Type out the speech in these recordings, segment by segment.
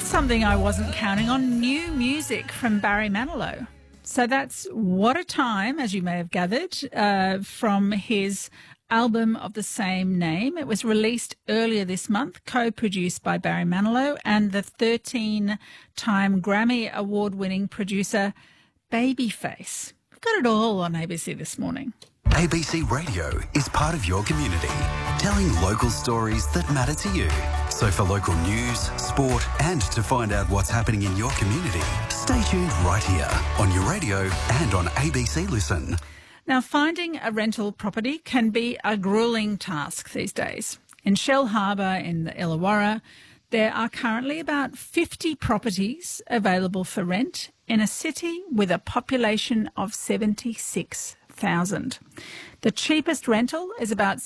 something I wasn't counting on, new music from Barry Manilow. So that's What a Time, as you may have gathered, from his album of the same name. It was released earlier this month, co-produced by Barry Manilow and the 13-time Grammy award-winning producer Babyface. We've got it all on ABC This Morning. ABC Radio is part of your community, telling local stories that matter to you. So for local news, sport and to find out what's happening in your community, stay tuned right here on your radio and on ABC Listen. Now, finding a rental property can be a gruelling task these days. In Shell Harbour in the Illawarra, there are currently about 50 properties available for rent in a city with a population of 76,000. The cheapest rental is about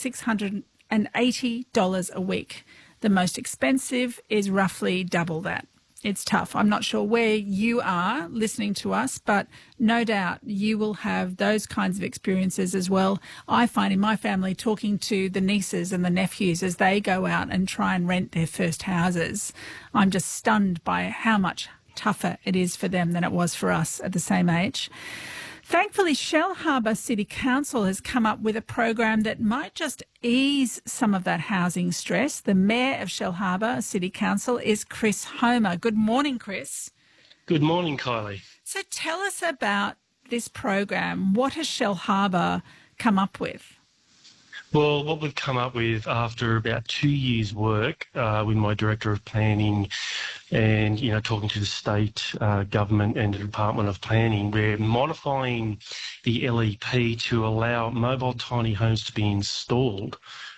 $680 a week. The most expensive is roughly double that. It's tough. I'm not sure where you are listening to us, but no doubt you will have those kinds of experiences as well. I find in my family talking to the nieces and the nephews as they go out and try and rent their first houses, I'm just stunned by how much tougher it is for them than it was for us at the same age. Thankfully, Shell Harbour City Council has come up with a program that might just ease some of that housing stress. The Mayor of Shell Harbour City Council is Chris Homer. Good morning, Chris. Good morning, Kylie. So tell us about this program. What has Shell Harbour come up with? Well, what we've come up with after about 2 years' work with my Director of Planning and, talking to the state government and the Department of Planning, we're modifying the LEP to allow mobile tiny homes to be installed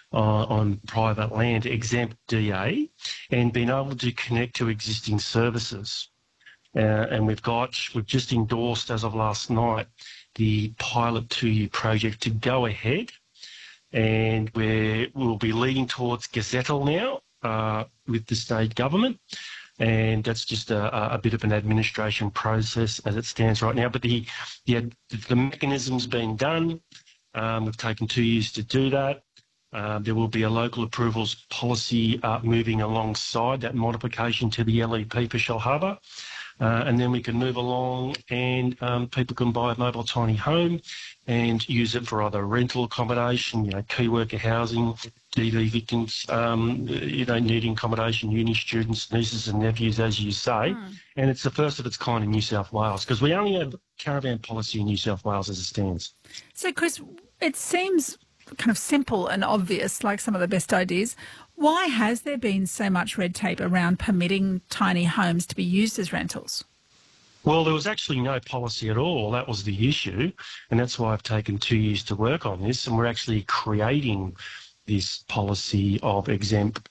on private land, exempt DA, and being able to connect to existing services. And we've just endorsed, as of last night, the pilot 2-year project to go ahead. And we'll be leading towards Gazettal now with the state government. And that's just a bit of an administration process as it stands right now. But the mechanism's been done. We've taken 2 years to do that. There will be a local approvals policy moving alongside that modification to the LEP for Shell Harbour. And then we can move along and people can buy a mobile tiny home and use it for either rental accommodation, key worker housing, DV victims, needing accommodation, uni students, nieces and nephews, as you say. And it's the first of its kind in New South Wales because we only have caravan policy in New South Wales as it stands. So, Chris, it seems kind of simple and obvious, like some of the best ideas. Why has there been so much red tape around permitting tiny homes to be used as rentals? Well, there was actually no policy at all. That was the issue. And that's why I've taken 2 years to work on this. And we're actually creating this policy of exempt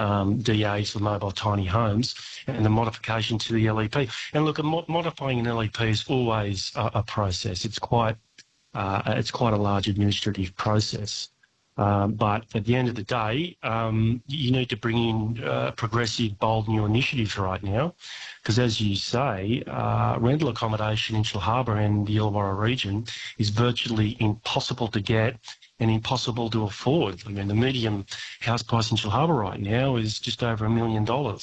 DAs for mobile tiny homes and the modification to the LEP. And look, modifying an LEP is always a process. It's quite a large administrative process. But at the end of the day, you need to bring in progressive, bold new initiatives right now because, as you say, rental accommodation in Shell Harbour and the Illawarra region is virtually impossible to get and impossible to afford. I mean, the median house price in Shell Harbour right now is just over $1 million.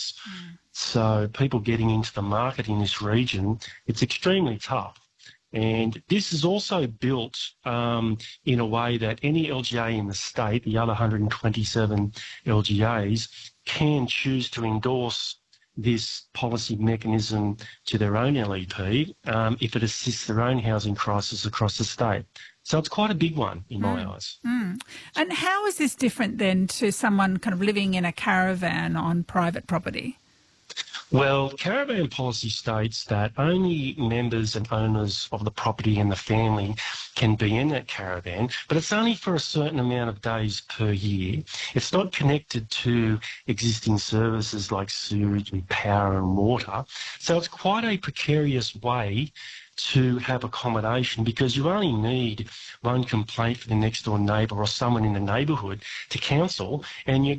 So people getting into the market in this region, it's extremely tough. And this is also built in a way that any LGA in the state, the other 127 LGAs, can choose to endorse this policy mechanism to their own LEP if it assists their own housing crisis across the state. So it's quite a big one in my eyes. And how is this different then to someone kind of living in a caravan on private property? Well, caravan policy states that only members and owners of the property and the family can be in that caravan, but it's only for a certain amount of days per year. It's not connected to existing services like sewage and power and water. So it's quite a precarious way to have accommodation because you only need one complaint from the next door neighbour or someone in the neighbourhood to council and you're